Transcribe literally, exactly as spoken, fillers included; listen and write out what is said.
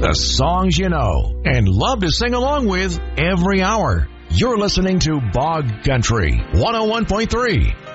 The songs you know and love to sing along with every hour. You're listening to Bog Country one oh one point three.